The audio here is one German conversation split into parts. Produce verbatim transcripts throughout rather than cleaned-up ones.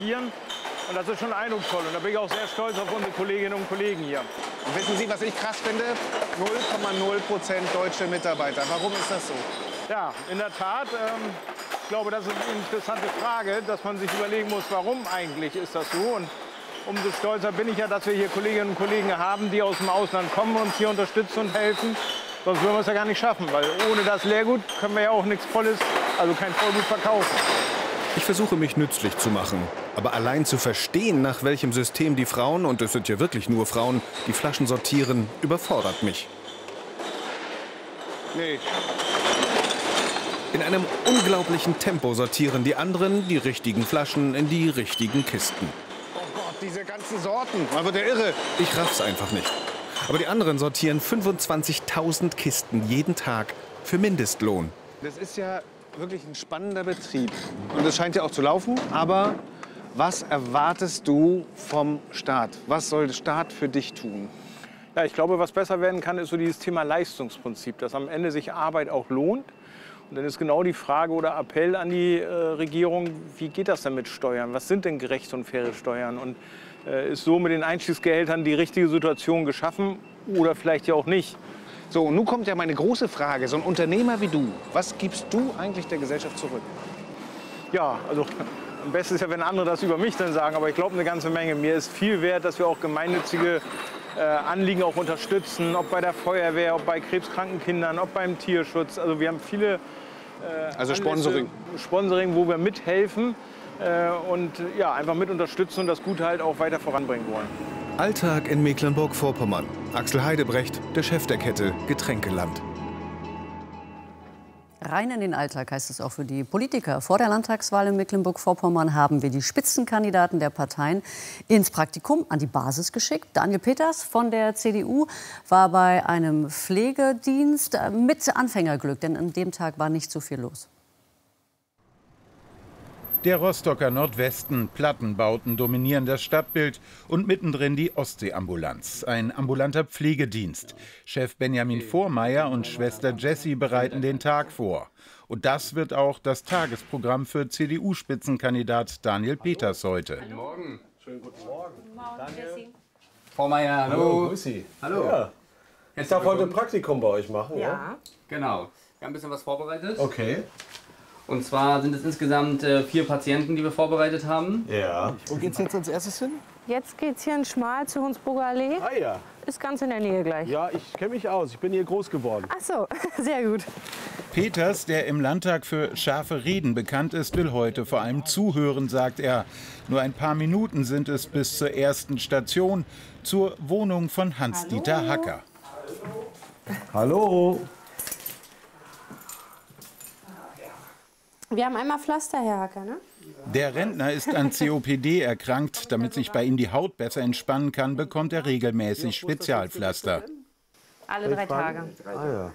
Und das ist schon eindrucksvoll. Und da bin ich auch sehr stolz auf unsere Kolleginnen und Kollegen hier. Und wissen Sie, was ich krass finde? null Komma null Prozent deutsche Mitarbeiter. Warum ist das so? Ja, in der Tat. Ähm, ich glaube, das ist eine interessante Frage, dass man sich überlegen muss, warum eigentlich ist das so. Und umso stolzer bin ich ja, dass wir hier Kolleginnen und Kollegen haben, die aus dem Ausland kommen und hier unterstützen und helfen. Sonst würden wir es ja gar nicht schaffen, weil ohne das Lehrgut können wir ja auch nichts Volles, also kein Vollgut verkaufen. Ich versuche mich nützlich zu machen. Aber allein zu verstehen, nach welchem System die Frauen, und es sind ja wirklich nur Frauen, die Flaschen sortieren, überfordert mich. Nee. In einem unglaublichen Tempo sortieren die anderen die richtigen Flaschen in die richtigen Kisten. Oh Gott, diese ganzen Sorten. Man wird ja irre. Ich raff's einfach nicht. Aber die anderen sortieren fünfundzwanzigtausend Kisten jeden Tag für Mindestlohn. Das ist ja wirklich ein spannender Betrieb. Und es scheint ja auch zu laufen. Aber was erwartest du vom Staat? Was soll der Staat für dich tun? Ja, ich glaube, was besser werden kann, ist so dieses Thema Leistungsprinzip, dass am Ende sich Arbeit auch lohnt. Und dann ist genau die Frage oder Appell an die äh, Regierung, wie geht das denn mit Steuern? Was sind denn gerechte und faire Steuern? Und äh, ist so mit den Einstiegsgehältern die richtige Situation geschaffen oder vielleicht ja auch nicht? So, und nun kommt ja meine große Frage. So ein Unternehmer wie du, was gibst du eigentlich der Gesellschaft zurück? Ja, also am besten ist ja, wenn andere das über mich dann sagen, aber ich glaube eine ganze Menge. Mir ist viel wert, dass wir auch gemeinnützige äh, Anliegen auch unterstützen, ob bei der Feuerwehr, ob bei krebskranken Kindern, ob beim Tierschutz. Also wir haben viele äh, Also Sponsoring. Anlässe, Sponsoring, wo wir mithelfen äh, und ja, einfach mit unterstützen und das Gute halt auch weiter voranbringen wollen. Alltag in Mecklenburg-Vorpommern. Axel Heidebrecht, der Chef der Kette Getränkeland. Rein in den Alltag heißt es auch für die Politiker. Vor der Landtagswahl in Mecklenburg-Vorpommern haben wir die Spitzenkandidaten der Parteien ins Praktikum an die Basis geschickt. Daniel Peters von der C D U war bei einem Pflegedienst mit Anfängerglück, denn an dem Tag war nicht so viel los. Der Rostocker Nordwesten, Plattenbauten dominieren das Stadtbild und mittendrin die Ostseeambulanz, ein ambulanter Pflegedienst. Chef Benjamin Vormeier und Schwester Jessie bereiten den Tag vor. Und das wird auch das Tagesprogramm für C D U-Spitzenkandidat Daniel Peters heute. Guten Morgen. Schönen guten Morgen. Guten Morgen, Jessie. Vormeier, hallo. Hallo, grüß Sie. Hallo. Ja. Ich darf heute ein Praktikum bei euch machen, ja? Ja. Genau. Wir haben ein bisschen was vorbereitet. Okay. Und zwar sind es insgesamt äh, vier Patienten, die wir vorbereitet haben. Ja. Wo geht's jetzt als erstes hin? Jetzt geht's hier in Schmal zur Hunsburger Allee. Ah ja. Ist ganz in der Nähe gleich. Ja, ich kenne mich aus. Ich bin hier groß geworden. Ach so, sehr gut. Peters, der im Landtag für scharfe Reden bekannt ist, will heute vor allem zuhören, sagt er. Nur ein paar Minuten sind es bis zur ersten Station, zur Wohnung von Hans-Dieter Hacker. Hallo. Wir haben einmal Pflaster, Herr Hacker, ne? Der Rentner ist an C O P D erkrankt. Damit sich bei ihm die Haut besser entspannen kann, bekommt er regelmäßig Spezialpflaster. Alle drei Tage. Ah ja.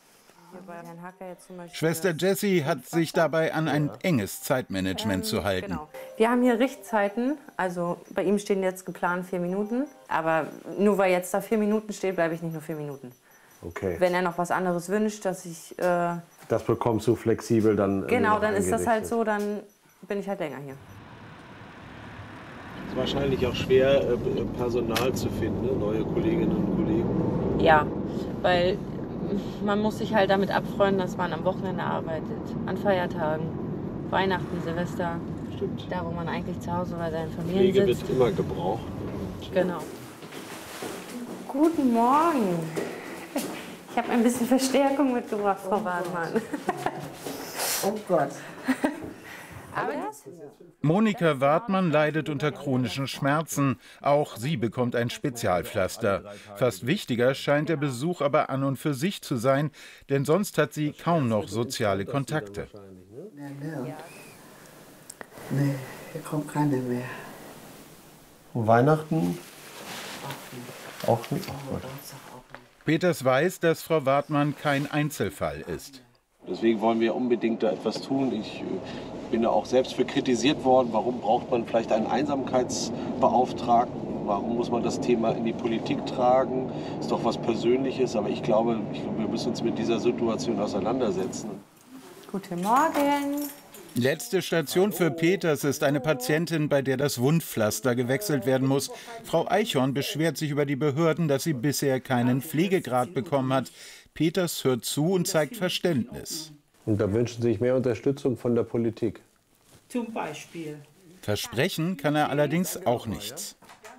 Schwester Jessie hat sich dabei an ein enges Zeitmanagement ähm, zu halten. Genau. Wir haben hier Richtzeiten, also bei ihm stehen jetzt geplant vier Minuten. Aber nur weil jetzt da vier Minuten steht, bleibe ich nicht nur vier Minuten. Okay. Wenn er noch was anderes wünscht, dass ich... Äh, das bekommst du flexibel dann... Genau, dann ist das halt so, dann bin ich halt länger hier. Es ist wahrscheinlich auch schwer, Personal zu finden, ne? Neue Kolleginnen und Kollegen. Ja, weil man muss sich halt damit abfreunden, dass man am Wochenende arbeitet, an Feiertagen, Weihnachten, Silvester. Stimmt. Da, wo man eigentlich zu Hause bei seinen Familien Pflege sitzt. wird immer gebraucht. Genau. Guten Morgen. Ich habe ein bisschen Verstärkung mitgebracht, Frau Wartmann. Oh Gott. Aber das? Monika Wartmann leidet unter chronischen Schmerzen. Auch sie bekommt ein Spezialpflaster. Fast wichtiger scheint der Besuch aber an und für sich zu sein, denn sonst hat sie kaum noch soziale Kontakte. Nee, nee, hier kommt keine mehr. Und Weihnachten? Auch nicht. Oh Gott. Peters weiß, dass Frau Wartmann kein Einzelfall ist. Deswegen wollen wir unbedingt da etwas tun. Ich bin da auch selbst für kritisiert worden. Warum braucht man vielleicht einen Einsamkeitsbeauftragten? Warum muss man das Thema in die Politik tragen? Ist doch was Persönliches. Aber ich glaube, ich glaube, wir müssen uns mit dieser Situation auseinandersetzen. Guten Morgen. Letzte Station für Peters ist eine Patientin, bei der das Wundpflaster gewechselt werden muss. Frau Eichhorn beschwert sich über die Behörden, dass sie bisher keinen Pflegegrad bekommen hat. Peters hört zu und zeigt Verständnis. Und da wünschen Sie sich mehr Unterstützung von der Politik? Zum Beispiel. Versprechen kann er allerdings auch nichts.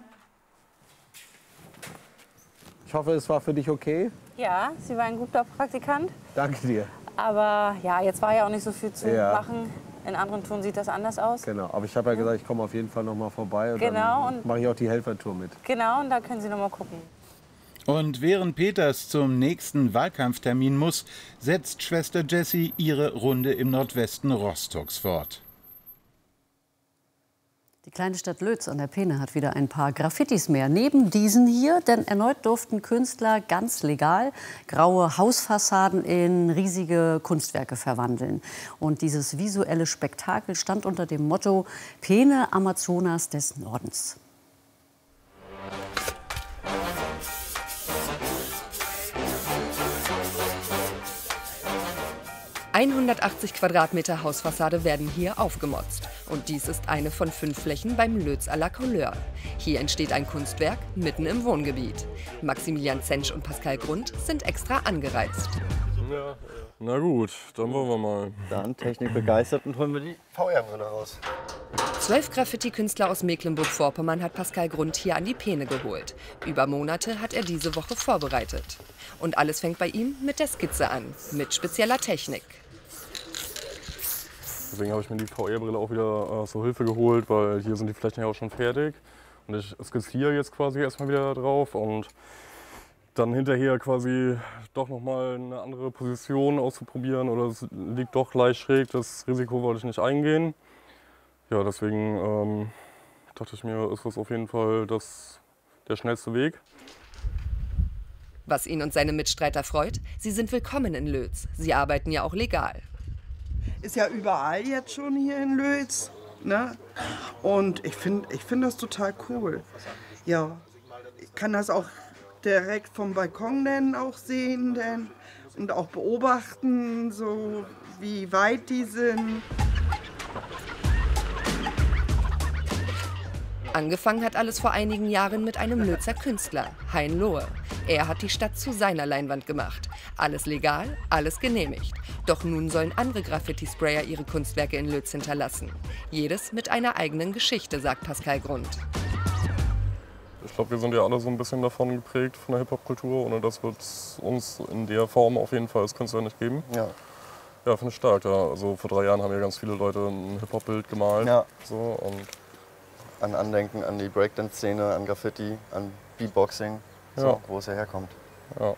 Ich hoffe, es war für dich okay. Ja, sie war ein guter Praktikant. Danke dir. Aber ja, jetzt war ja auch nicht so viel zu Ja. machen. In anderen Touren sieht das anders aus. Genau, aber ich habe ja gesagt, ich komme auf jeden Fall noch mal vorbei und Genau, dann und- mache ich auch die Helfertour mit. Genau, und da können Sie noch mal gucken. Und während Peters zum nächsten Wahlkampftermin muss, setzt Schwester Jessie ihre Runde im Nordwesten Rostocks fort. Die kleine Stadt Lötz an der Peene hat wieder ein paar Graffitis mehr. Neben diesen hier, denn erneut durften Künstler ganz legal graue Hausfassaden in riesige Kunstwerke verwandeln. Und dieses visuelle Spektakel stand unter dem Motto Peene Amazonas des Nordens. hundertachtzig Quadratmeter Hausfassade werden hier aufgemotzt. Und dies ist eine von fünf Flächen beim Lötz à la Couleur. Hier entsteht ein Kunstwerk mitten im Wohngebiet. Maximilian Zensch und Pascal Grund sind extra angereizt. Ja, na gut, dann wollen wir mal. Dann Technik begeistert und holen wir die V R-Brille raus. Zwölf Graffiti-Künstler aus Mecklenburg-Vorpommern hat Pascal Grund hier an die Peene geholt. Über Monate hat er diese Woche vorbereitet. Und alles fängt bei ihm mit der Skizze an, mit spezieller Technik. Deswegen habe ich mir die V R-Brille auch wieder äh, zur Hilfe geholt, weil hier sind die Flächen ja auch schon fertig. Und ich skizziere jetzt quasi erstmal wieder drauf und dann hinterher quasi doch nochmal eine andere Position auszuprobieren oder es liegt doch leicht schräg, das Risiko wollte ich nicht eingehen. Ja, deswegen ähm, dachte ich mir, ist das auf jeden Fall das, der schnellste Weg. Was ihn und seine Mitstreiter freut, sie sind willkommen in Lötz. Sie arbeiten ja auch legal. Ist ja überall jetzt schon hier in Lötz. Ne? Und ich finde ich find das total cool. Ja, ich kann das auch direkt vom Balkon dann auch sehen denn, und auch beobachten, so wie weit die sind. Angefangen hat alles vor einigen Jahren mit einem Lötzer Künstler, Hein Lohe. Er hat die Stadt zu seiner Leinwand gemacht. Alles legal, alles genehmigt. Doch nun sollen andere Graffiti-Sprayer ihre Kunstwerke in Lötz hinterlassen. Jedes mit einer eigenen Geschichte, sagt Pascal Grund. Ich glaube, wir sind ja alle so ein bisschen davon geprägt, von der Hip-Hop-Kultur. Ohne das wird es uns in der Form auf jeden Fall als Künstler nicht geben. Ja, ja, finde ich stark. Ja. Also vor drei Jahren haben ja ganz viele Leute ein Hip-Hop-Bild gemalt. Ja. So, und an Andenken an die Breakdance-Szene, an Graffiti, an Beatboxing, so, ja. Wo es ja herkommt. Ja.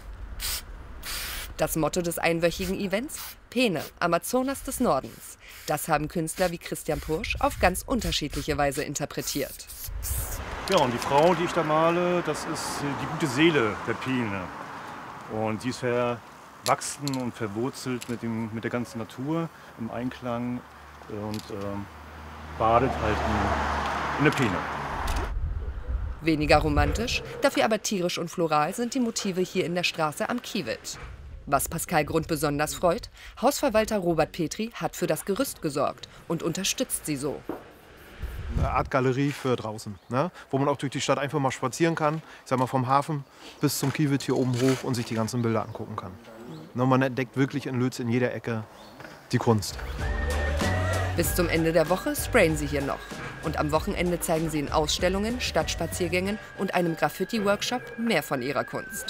Das Motto des einwöchigen Events? Peene, Amazonas des Nordens. Das haben Künstler wie Christian Pursch auf ganz unterschiedliche Weise interpretiert. Ja, und die Frau, die ich da male, das ist die gute Seele der Peene. Und die ist verwachsen und verwurzelt mit, dem, mit der ganzen Natur im Einklang und ähm, badet halt in, in der Peene. Weniger romantisch, dafür aber tierisch und floral sind die Motive hier in der Straße am Kiewit. Was Pascal Grund besonders freut, Hausverwalter Robert Petri hat für das Gerüst gesorgt und unterstützt sie so. Eine Art Galerie für draußen, ne? Wo man auch durch die Stadt einfach mal spazieren kann. Ich sag mal vom Hafen bis zum Kiewit hier oben hoch und sich die ganzen Bilder angucken kann. Ne? Man entdeckt wirklich in Lötz in jeder Ecke die Kunst. Bis zum Ende der Woche sprayen sie hier noch. Und am Wochenende zeigen sie in Ausstellungen, Stadtspaziergängen und einem Graffiti-Workshop mehr von ihrer Kunst.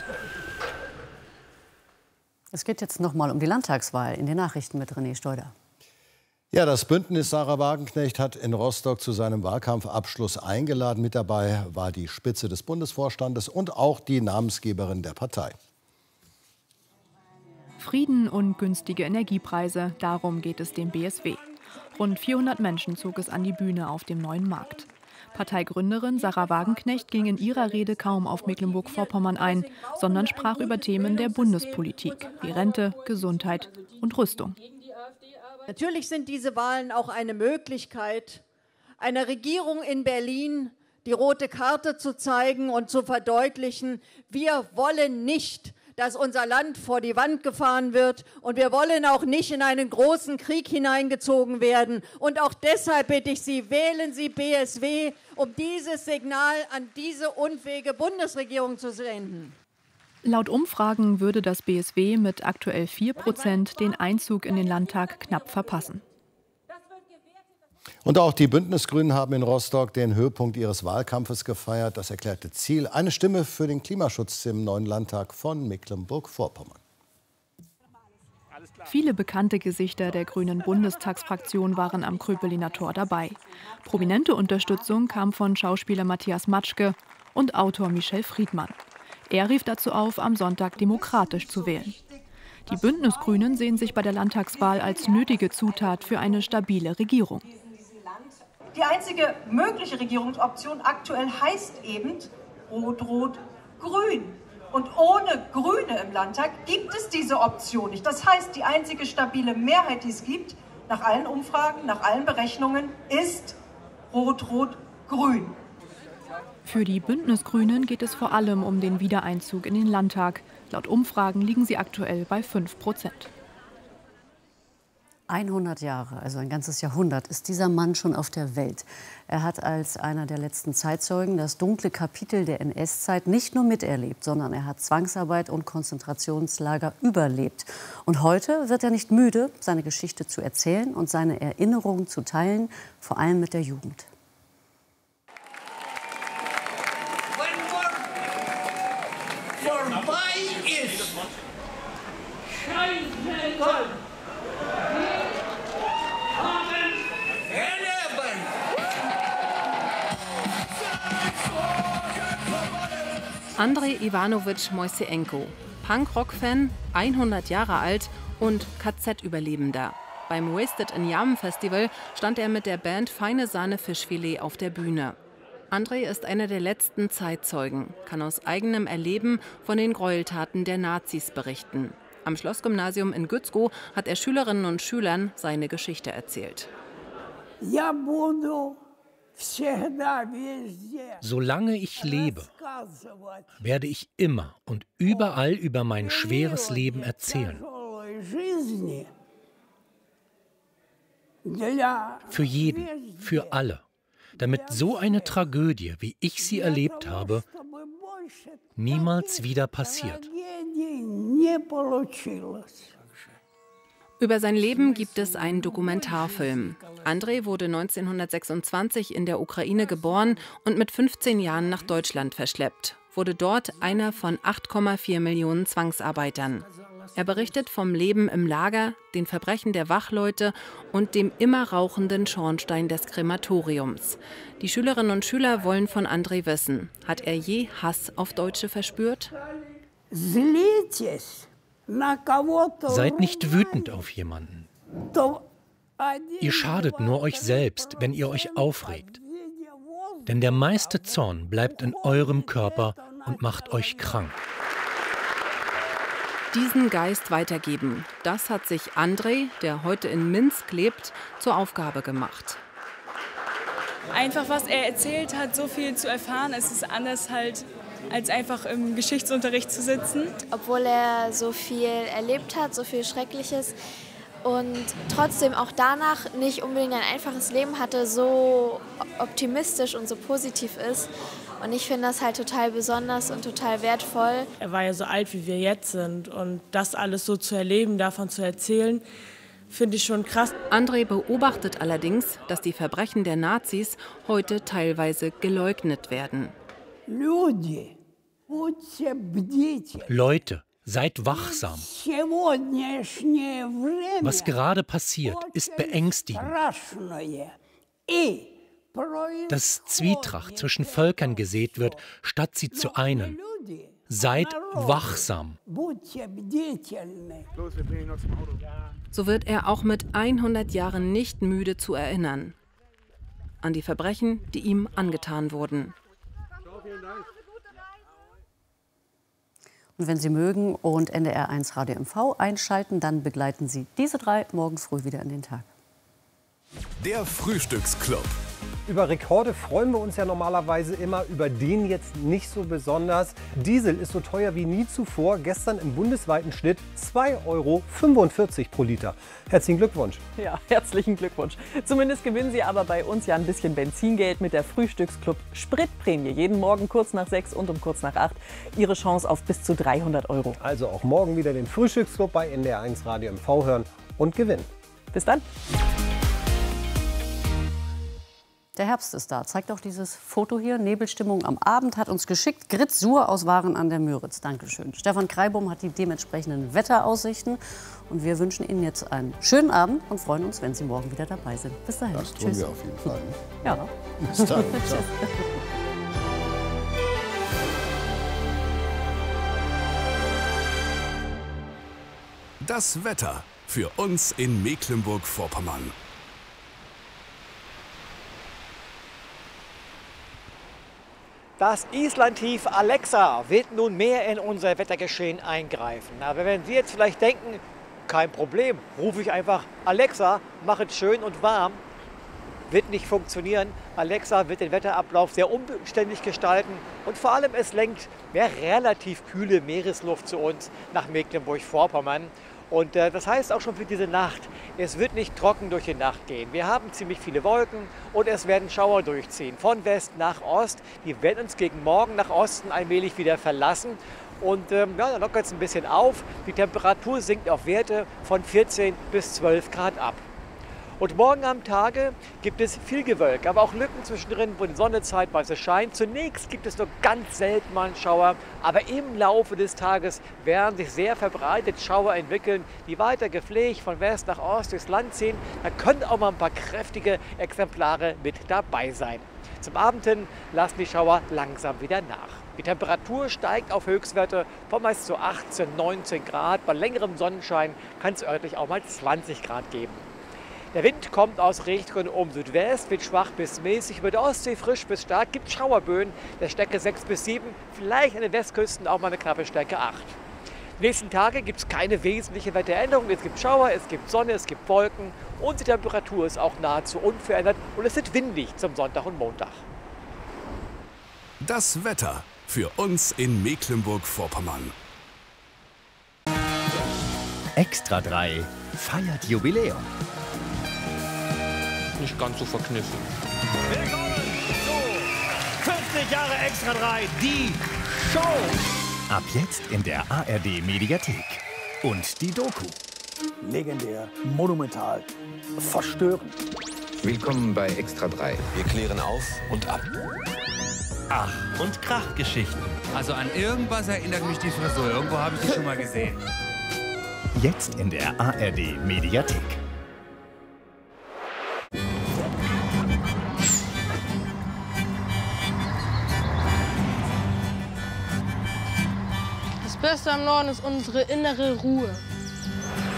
Es geht jetzt noch mal um die Landtagswahl in den Nachrichten mit René Steuder. Ja, das Bündnis Sarah Wagenknecht hat in Rostock zu seinem Wahlkampfabschluss eingeladen. Mit dabei war die Spitze des Bundesvorstandes und auch die Namensgeberin der Partei. Frieden und günstige Energiepreise, darum geht es dem B S W. Rund vierhundert Menschen zog es an die Bühne auf dem Neuen Markt. Parteigründerin Sarah Wagenknecht ging in ihrer Rede kaum auf Mecklenburg-Vorpommern ein, sondern sprach über Themen der Bundespolitik wie Rente, Gesundheit und Rüstung. Natürlich sind diese Wahlen auch eine Möglichkeit, einer Regierung in Berlin die rote Karte zu zeigen und zu verdeutlichen, wir wollen nicht, dass unser Land vor die Wand gefahren wird. Und wir wollen auch nicht in einen großen Krieg hineingezogen werden. Und auch deshalb bitte ich Sie, wählen Sie B S W, um dieses Signal an diese unfähige Bundesregierung zu senden. Laut Umfragen würde das B S W mit aktuell vier Prozent den Einzug in den Landtag knapp verpassen. Und auch die Bündnisgrünen haben in Rostock den Höhepunkt ihres Wahlkampfes gefeiert. Das erklärte Ziel: eine Stimme für den Klimaschutz im neuen Landtag von Mecklenburg-Vorpommern. Viele bekannte Gesichter der grünen Bundestagsfraktion waren am Kröpeliner Tor dabei. Prominente Unterstützung kam von Schauspieler Matthias Matschke und Autor Michel Friedmann. Er rief dazu auf, am Sonntag demokratisch zu wählen. Die Bündnisgrünen sehen sich bei der Landtagswahl als nötige Zutat für eine stabile Regierung. Die einzige mögliche Regierungsoption aktuell heißt eben Rot-Rot-Grün. Und ohne Grüne im Landtag gibt es diese Option nicht. Das heißt, die einzige stabile Mehrheit, die es gibt, nach allen Umfragen, nach allen Berechnungen, ist Rot-Rot-Grün. Für die Bündnisgrünen geht es vor allem um den Wiedereinzug in den Landtag. Laut Umfragen liegen sie aktuell bei fünf Prozent. hundert Jahre, also ein ganzes Jahrhundert, ist dieser Mann schon auf der Welt. Er hat als einer der letzten Zeitzeugen das dunkle Kapitel der N S-Zeit nicht nur miterlebt, sondern er hat Zwangsarbeit und Konzentrationslager überlebt. Und heute wird er nicht müde, seine Geschichte zu erzählen und seine Erinnerungen zu teilen, vor allem mit der Jugend. Vorbei ist. Scheiße Gott. Andrei Iwanowitsch Moiseenko, Punk-Rock-Fan, hundert Jahre alt und K Z-Überlebender. Beim Wasted in Yam Festival stand er mit der Band Feine Sahne Fischfilet auf der Bühne. Andrei ist einer der letzten Zeitzeugen, kann aus eigenem Erleben von den Gräueltaten der Nazis berichten. Am Schlossgymnasium in Gützkow hat er Schülerinnen und Schülern seine Geschichte erzählt. Solange ich lebe, werde ich immer und überall über mein schweres Leben erzählen. Für jeden, für alle, damit so eine Tragödie, wie ich sie erlebt habe, niemals wieder passiert. Über sein Leben gibt es einen Dokumentarfilm. Andrei wurde neunzehnhundertsechsundzwanzig in der Ukraine geboren und mit fünfzehn Jahren nach Deutschland verschleppt, wurde dort einer von acht Komma vier Millionen Zwangsarbeitern. Er berichtet vom Leben im Lager, den Verbrechen der Wachleute und dem immer rauchenden Schornstein des Krematoriums. Die Schülerinnen und Schüler wollen von Andrei wissen, hat er je Hass auf Deutsche verspürt? Seid nicht wütend auf jemanden. Ihr schadet nur euch selbst, wenn ihr euch aufregt. Denn der meiste Zorn bleibt in eurem Körper und macht euch krank. Diesen Geist weitergeben, das hat sich Andrei, der heute in Minsk lebt, zur Aufgabe gemacht. Einfach, was er erzählt hat, so viel zu erfahren, es ist anders halt, als einfach im Geschichtsunterricht zu sitzen. Obwohl er so viel erlebt hat, so viel Schreckliches und trotzdem auch danach nicht unbedingt ein einfaches Leben hatte, so optimistisch und so positiv ist. Und ich finde das halt total besonders und total wertvoll. Er war ja so alt, wie wir jetzt sind. Und das alles so zu erleben, davon zu erzählen, finde ich schon krass. Andrei beobachtet allerdings, dass die Verbrechen der Nazis heute teilweise geleugnet werden. Leute, seid wachsam. Was gerade passiert, ist beängstigend. Dass Zwietracht zwischen Völkern gesät wird, statt sie zu einen. Seid wachsam. So wird er auch mit hundert Jahren nicht müde zu erinnern. An die Verbrechen, die ihm angetan wurden. Und wenn Sie mögen und N D R eins Radio M V einschalten, dann begleiten Sie diese drei morgen früh wieder in den Tag. Der Frühstücksclub. Über Rekorde freuen wir uns ja normalerweise immer, über den jetzt nicht so besonders. Diesel ist so teuer wie nie zuvor. Gestern im bundesweiten Schnitt zwei Euro fünfundvierzig pro Liter. Herzlichen Glückwunsch. Ja, herzlichen Glückwunsch. Zumindest gewinnen Sie aber bei uns ja ein bisschen Benzingeld mit der Frühstücksclub Spritprämie. Jeden Morgen kurz nach sechs und um kurz nach acht Ihre Chance auf bis zu dreihundert Euro. Also auch morgen wieder den Frühstücksclub bei N D R eins Radio M V hören und gewinnen. Bis dann. Der Herbst ist da. Zeigt auch dieses Foto hier. Nebelstimmung am Abend hat uns geschickt. Grit Suhr aus Waren an der Müritz. Dankeschön. Stefan Kreibum hat die dementsprechenden Wetteraussichten. Und wir wünschen Ihnen jetzt einen schönen Abend und freuen uns, wenn Sie morgen wieder dabei sind. Bis dahin. Das tun Tschüss. wir auf jeden Fall. Ne? Ja. Bis dann. Ciao. Das Wetter für uns in Mecklenburg-Vorpommern. Das Islandtief Alexa wird nun mehr in unser Wettergeschehen eingreifen. Aber wenn Sie jetzt vielleicht denken, kein Problem, rufe ich einfach Alexa, mach es schön und warm. Wird nicht funktionieren. Alexa wird den Wetterablauf sehr umständlich gestalten und vor allem es lenkt mehr relativ kühle Meeresluft zu uns nach Mecklenburg-Vorpommern. Und äh, das heißt auch schon für diese Nacht, es wird nicht trocken durch die Nacht gehen. Wir haben ziemlich viele Wolken und es werden Schauer durchziehen, von West nach Ost. Die werden uns gegen Morgen nach Osten allmählich wieder verlassen. Und ähm, ja, dann lockert es ein bisschen auf. Die Temperatur sinkt auf Werte von vierzehn bis zwölf Grad ab. Und morgen am Tage gibt es viel Gewölk, aber auch Lücken zwischendrin, wo die Sonne zeitweise scheint. Zunächst gibt es nur ganz selten mal einen Schauer, aber im Laufe des Tages werden sich sehr verbreitet Schauer entwickeln, die weiter gepflegt von West nach Ost durchs Land ziehen. Da können auch mal ein paar kräftige Exemplare mit dabei sein. Zum Abend hin lassen die Schauer langsam wieder nach. Die Temperatur steigt auf Höchstwerte von meist so achtzehn, neunzehn Grad. Bei längerem Sonnenschein kann es örtlich auch mal zwanzig Grad geben. Der Wind kommt aus Richtung um Südwest, wird schwach bis mäßig, über der Ostsee frisch bis stark, gibt Schauerböen der Stärke sechs bis sieben, vielleicht an den Westküsten auch mal eine knappe Stärke acht. Die nächsten Tage gibt es keine wesentliche Wetteränderung. Es gibt Schauer, es gibt Sonne, es gibt Wolken und die Temperatur ist auch nahezu unverändert und es wird windig zum Sonntag und Montag. Das Wetter für uns in Mecklenburg-Vorpommern. Extra drei feiert Jubiläum. Nicht ganz so verkniffen. Willkommen zu fünfzig Jahre Extra drei, die Show. Ab jetzt in der A R D Mediathek. Und die Doku. Legendär, monumental, verstörend. Willkommen bei Extra drei. Wir klären auf und ab. Ach und Krachgeschichten. Also an irgendwas erinnert mich die Frisur. Irgendwo habe ich die schon mal gesehen. Jetzt in der A R D Mediathek. Das Beste am Norden ist unsere innere Ruhe.